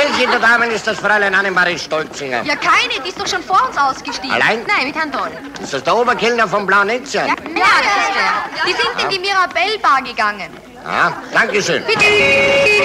welche der Damen ist das Fräulein Annemarie Stolzinger? Ja, keine, die ist doch schon vor uns ausgestiegen. Allein? Nein, mit Herrn Doll. Ist das der Oberkellner von Blaunitzer? Ja, das ist der. Die sind in die Mirabelle-Bar gegangen. Ah, danke schön. Bitte.